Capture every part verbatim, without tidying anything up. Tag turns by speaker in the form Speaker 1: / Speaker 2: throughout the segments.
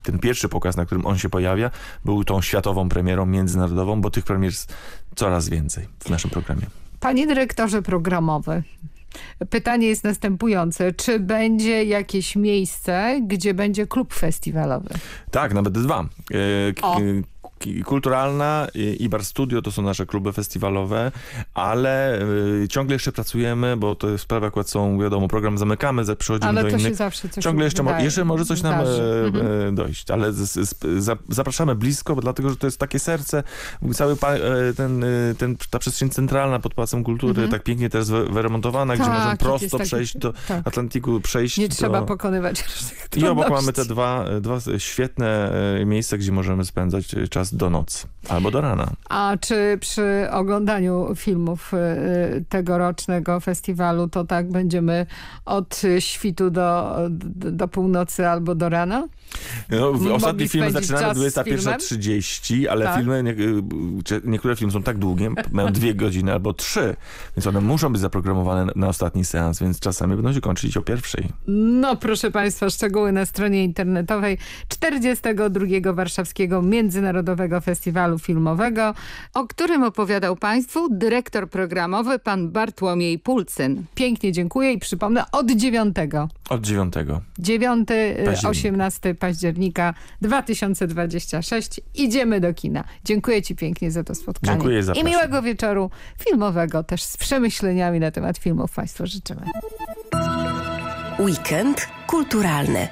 Speaker 1: Ten pierwszy pokaz, na którym on się pojawia, był tą światową premierą międzynarodową, bo tych premier jest coraz więcej w naszym programie.
Speaker 2: Panie dyrektorze programowy, pytanie jest następujące. Czy będzie jakieś miejsce, gdzie będzie klub festiwalowy?
Speaker 1: Tak, nawet dwa.
Speaker 2: O.
Speaker 1: Kulturalna i Bar Studio to są nasze kluby festiwalowe, ale y, ciągle jeszcze pracujemy, bo to sprawy akurat są, wiadomo, program zamykamy, przechodzimy
Speaker 2: ale
Speaker 1: do
Speaker 2: to
Speaker 1: innych.
Speaker 2: Się zawsze coś
Speaker 1: ciągle jeszcze, mo jeszcze może coś nam e,
Speaker 2: mhm.
Speaker 1: dojść, ale z, z, z, zapraszamy blisko, bo dlatego, że to jest takie serce, cały pa, ten, ten, ta przestrzeń centralna pod Pałacem Kultury, mhm. tak pięknie teraz wyremontowana, tak, gdzie możemy prosto przejść taki, do
Speaker 2: tak.
Speaker 1: Atlantiku, przejść
Speaker 2: Nie
Speaker 1: do...
Speaker 2: trzeba pokonywać różnych trudności.
Speaker 1: I obok mamy te dwa, dwa świetne miejsca, gdzie możemy spędzać czas do nocy. Albo do rana.
Speaker 2: A czy przy oglądaniu filmów y, tegorocznego festiwalu to tak będziemy od świtu do, do, do północy albo do rana?
Speaker 1: No, ostatni film zaczynamy dwudziesta pierwsza trzydzieści, ale
Speaker 2: tak.
Speaker 1: filmy, nie, niektóre filmy są tak długie, mają dwie godziny albo trzy, więc one muszą być zaprogramowane na ostatni seans, więc czasami będą się kończyć o pierwszej.
Speaker 2: No proszę Państwa, szczegóły na stronie internetowej czterdziestego drugiego Warszawskiego Międzynarodowego Festiwalu Filmowego, o którym opowiadał Państwu dyrektor programowy pan Bartłomiej Pulcyn. Pięknie dziękuję i przypomnę od dziewiątego.
Speaker 1: Od dziewiątego.
Speaker 2: dziewiąty, osiemnastego października dwa tysiące dwudziestego szóstego. Idziemy do kina. Dziękuję Ci pięknie za to spotkanie.
Speaker 1: Dziękuję, zapraszam.
Speaker 2: I miłego wieczoru filmowego też z przemyśleniami na temat filmów Państwu życzymy.
Speaker 3: Weekend kulturalny.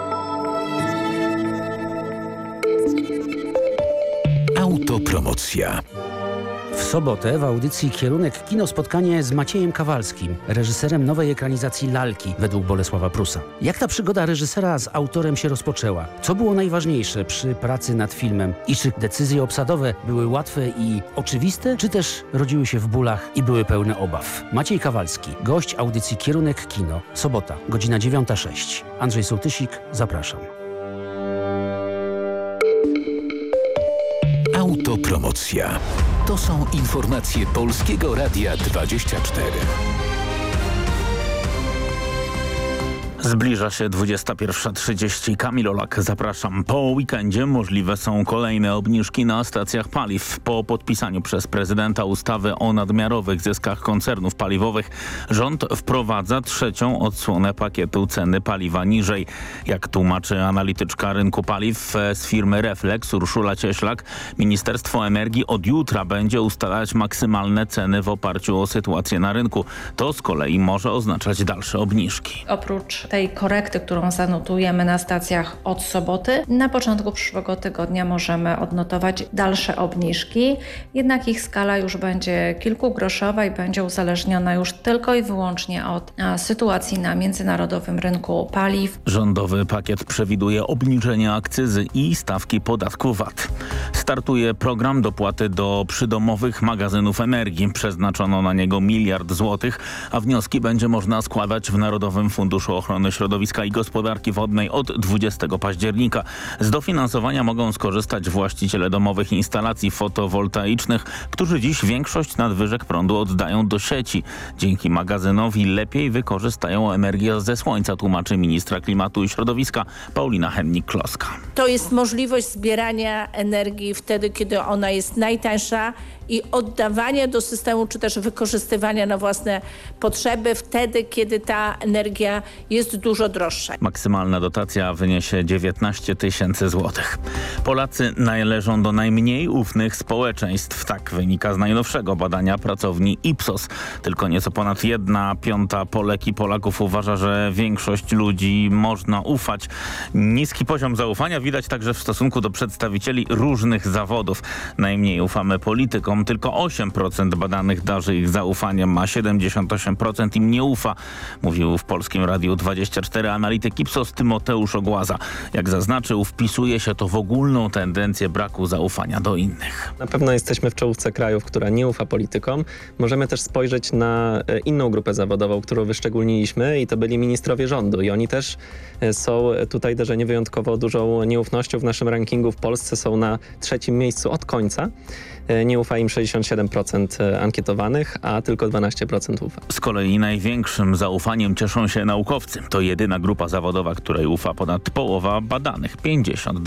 Speaker 4: Autopromocja.
Speaker 5: W sobotę w audycji Kierunek Kino spotkanie z Maciejem Kawalskim, reżyserem nowej ekranizacji Lalki według Bolesława Prusa. Jak ta przygoda reżysera z autorem się rozpoczęła? Co było najważniejsze przy pracy nad filmem? I czy decyzje obsadowe były łatwe i oczywiste, czy też rodziły się w bólach i były pełne obaw? Maciej Kawalski, gość audycji Kierunek Kino. Sobota, godzina dziewiąta sześć. Andrzej Sołtysik, zapraszam.
Speaker 4: Autopromocja. To są informacje Polskiego Radia dwadzieścia cztery.
Speaker 6: Zbliża się dwudziesta pierwsza trzydzieści. Kamil Olak, zapraszam. Po weekendzie możliwe są kolejne obniżki na stacjach paliw. Po podpisaniu przez prezydenta ustawy o nadmiarowych zyskach koncernów paliwowych rząd wprowadza trzecią odsłonę pakietu ceny paliwa niżej. Jak tłumaczy analityczka rynku paliw z firmy Reflex Urszula Cieślak, Ministerstwo Energii od jutra będzie ustalać maksymalne ceny w oparciu o sytuację na rynku. To z kolei może oznaczać dalsze obniżki.
Speaker 7: Oprócz tej korekty, którą zanotujemy na stacjach od soboty, na początku przyszłego tygodnia możemy odnotować dalsze obniżki, jednak ich skala już będzie kilkugroszowa i będzie uzależniona już tylko i wyłącznie od a, sytuacji na międzynarodowym rynku paliw.
Speaker 6: Rządowy pakiet przewiduje obniżenie akcyzy i stawki podatku V A T. Startuje program dopłaty do przydomowych magazynów energii. Przeznaczono na niego miliard złotych, a wnioski będzie można składać w Narodowym Funduszu Ochrony Środowiska i Gospodarki Wodnej od dwudziestego października. Z dofinansowania mogą skorzystać właściciele domowych instalacji fotowoltaicznych, którzy dziś większość nadwyżek prądu oddają do sieci. Dzięki magazynowi lepiej wykorzystają energię ze słońca, tłumaczy ministra klimatu i środowiska Paulina Hennik-Kloska.
Speaker 8: To jest możliwość zbierania energii wtedy, kiedy ona jest najtańsza i oddawania do systemu, czy też wykorzystywania na własne potrzeby wtedy, kiedy ta energia jest dużo droższa.
Speaker 6: Maksymalna dotacja wyniesie dziewiętnaście tysięcy złotych. Polacy należą do najmniej ufnych społeczeństw. Tak wynika z najnowszego badania pracowni Ipsos. Tylko nieco ponad jedna piąta Polek i Polaków uważa, że większość ludzi można ufać. Niski poziom zaufania widać także w stosunku do przedstawicieli różnych zawodów. Najmniej ufamy politykom. Tylko osiem procent badanych darzy ich zaufaniem, a siedemdziesiąt osiem procent im nie ufa, mówił w Polskim Radiu dwadzieścia cztery analityk Ipsos Tymoteusz Ogłaza. Jak zaznaczył, wpisuje się to w ogólną tendencję braku zaufania do innych.
Speaker 9: Na pewno jesteśmy w czołówce krajów, która nie ufa politykom. Możemy też spojrzeć na inną grupę zawodową, którą wyszczególniliśmy, i to byli ministrowie rządu. I oni też są tutaj darzeni wyjątkowo dużą nieufnością. W naszym rankingu w Polsce są na trzecim miejscu od końca. nie ufa im sześćdziesiąt siedem procent ankietowanych, a tylko dwanaście procent ufa.
Speaker 6: Z kolei największym zaufaniem cieszą się naukowcy. To jedyna grupa zawodowa, której ufa ponad połowa badanych, pięćdziesiąt